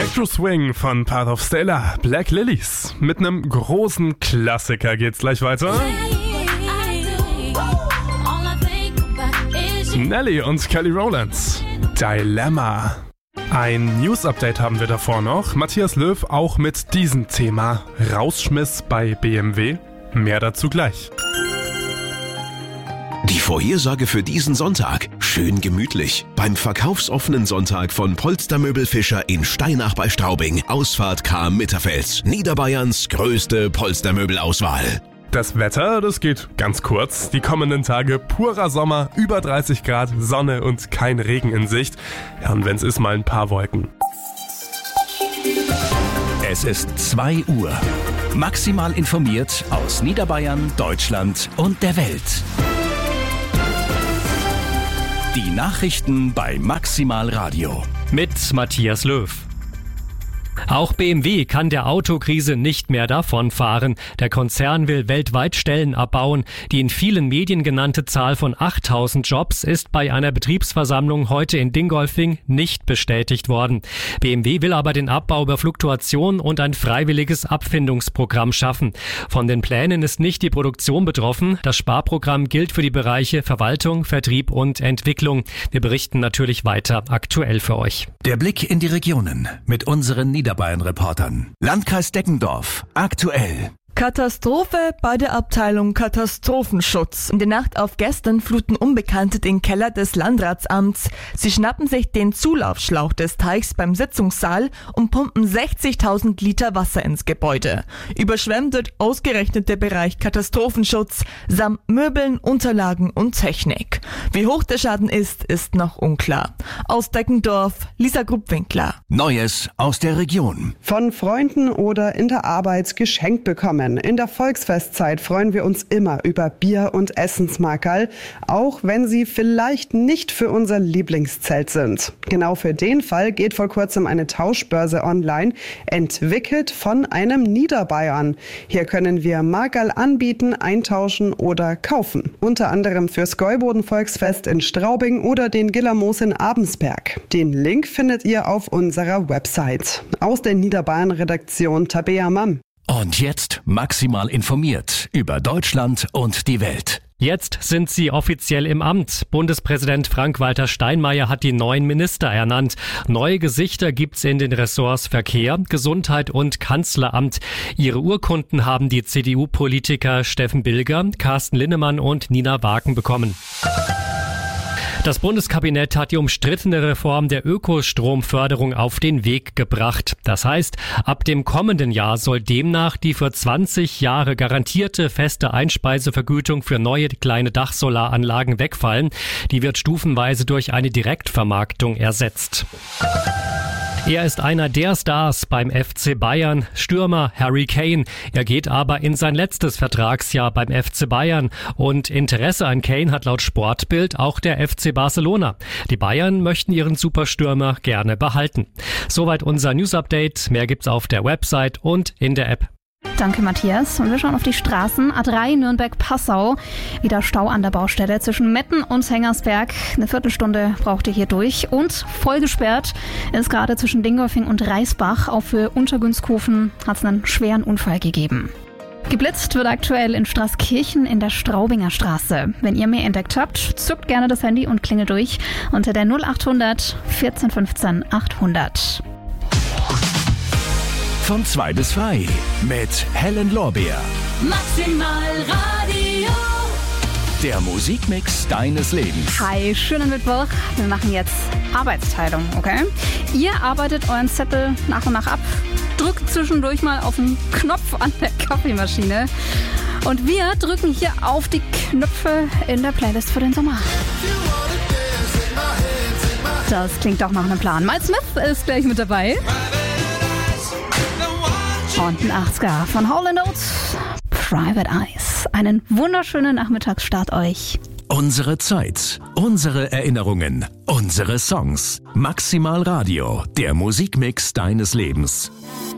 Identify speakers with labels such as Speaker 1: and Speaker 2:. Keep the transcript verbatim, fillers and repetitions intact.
Speaker 1: Electro Swing von Path of Stella, Black Lilies. Mit einem großen Klassiker geht's gleich weiter. Nelly und Kelly Rowlands, Dilemma. Ein News-Update haben wir davor noch. Matthias Löw auch mit diesem Thema. Rausschmiss bei B M W. Mehr dazu gleich.
Speaker 2: Die Vorhersage für diesen Sonntag. Schön gemütlich. Beim verkaufsoffenen Sonntag von Polstermöbel Fischer in Steinach bei Straubing. Ausfahrt Cham Mitterfels. Niederbayerns größte Polstermöbelauswahl.
Speaker 1: Das Wetter, das geht ganz kurz. Die kommenden Tage purer Sommer, über dreißig Grad, Sonne und kein Regen in Sicht. Ja, und wenn's ist, mal ein paar Wolken.
Speaker 3: Es ist zwei Uhr. Maximal informiert aus Niederbayern, Deutschland und der Welt. Die Nachrichten bei Maximal Radio.
Speaker 4: Mit Matthias Löw. Auch B M W kann der Autokrise nicht mehr davonfahren. Der Konzern will weltweit Stellen abbauen. Die in vielen Medien genannte Zahl von achttausend Jobs ist bei einer Betriebsversammlung heute in Dingolfing nicht bestätigt worden. B M W will aber den Abbau über Fluktuation und ein freiwilliges Abfindungsprogramm schaffen. Von den Plänen ist nicht die Produktion betroffen. Das Sparprogramm gilt für die Bereiche Verwaltung, Vertrieb und Entwicklung. Wir berichten natürlich weiter aktuell für euch.
Speaker 3: Der Blick in die Regionen mit unseren Niederbayern-Reportern. Landkreis Deggendorf, aktuell.
Speaker 5: Katastrophe bei der Abteilung Katastrophenschutz. In der Nacht auf gestern fluten Unbekannte den Keller des Landratsamts. Sie schnappen sich den Zulaufschlauch des Teichs beim Sitzungssaal und pumpen sechzigtausend Liter Wasser ins Gebäude. Überschwemmt wird ausgerechnet der Bereich Katastrophenschutz samt Möbeln, Unterlagen und Technik. Wie hoch der Schaden ist, ist noch unklar. Aus Deggendorf, Lisa Gruppwinkler.
Speaker 3: Neues aus der Region.
Speaker 6: Von Freunden oder in der Arbeit geschenkt bekommen. In der Volksfestzeit freuen wir uns immer über Bier- und Essensmarkerl, auch wenn sie vielleicht nicht für unser Lieblingszelt sind. Genau für den Fall geht vor kurzem eine Tauschbörse online, entwickelt von einem Niederbayern. Hier können wir Markerl anbieten, eintauschen oder kaufen. Unter anderem fürs Gäuboden-Volksfest in Straubing oder den Gillermoos in Abensberg. Den Link findet ihr auf unserer Website. Aus der Niederbayern-Redaktion Tabea Mamm.
Speaker 3: Und jetzt maximal informiert über Deutschland und die Welt.
Speaker 4: Jetzt sind sie offiziell im Amt. Bundespräsident Frank-Walter Steinmeier hat die neuen Minister ernannt. Neue Gesichter gibt's in den Ressorts Verkehr, Gesundheit und Kanzleramt. Ihre Urkunden haben die C D U-Politiker Steffen Bilger, Carsten Linnemann und Nina Waken bekommen. Das Bundeskabinett hat die umstrittene Reform der Ökostromförderung auf den Weg gebracht. Das heißt, ab dem kommenden Jahr soll demnach die für zwanzig Jahre garantierte feste Einspeisevergütung für neue kleine Dachsolaranlagen wegfallen. Die wird stufenweise durch eine Direktvermarktung ersetzt. Er ist einer der Stars beim F C Bayern, Stürmer Harry Kane. Er geht aber in sein letztes Vertragsjahr beim F C Bayern. Und Interesse an Kane hat laut Sportbild auch der F C Barcelona. Die Bayern möchten ihren Superstürmer gerne behalten. Soweit unser News-Update. Mehr gibt's auf der Website und in der App.
Speaker 7: Danke, Matthias. Und wir schauen auf die Straßen. A drei Nürnberg-Passau. Wieder Stau an der Baustelle zwischen Metten und Hengersberg. Eine Viertelstunde braucht ihr hier durch. Und voll gesperrt ist gerade zwischen Dingolfing und Reisbach. Auch für Untergünsthofen hat es einen schweren Unfall gegeben. Geblitzt wird aktuell in Straßkirchen in der Straubinger Straße. Wenn ihr mehr entdeckt habt, zückt gerne das Handy und klingelt durch unter der null achthundert vierzehn fünfzehn achthundert.
Speaker 3: Von zwei bis frei mit Helen Lorbeer.
Speaker 8: Maximal Radio.
Speaker 3: Der Musikmix deines Lebens.
Speaker 7: Hi, schönen Mittwoch. Wir machen jetzt Arbeitsteilung, okay? Ihr arbeitet euren Zettel nach und nach ab, drückt zwischendurch mal auf den Knopf an der Kaffeemaschine und wir drücken hier auf die Knöpfe in der Playlist für den Sommer. Das klingt doch nach einem Plan. Miles Smith ist gleich mit dabei. Und ein achtziger von Hall and Oates, Private Eyes. Einen wunderschönen Nachmittagsstart euch.
Speaker 3: Unsere Zeit, unsere Erinnerungen, unsere Songs. Maximal Radio, der Musikmix deines Lebens.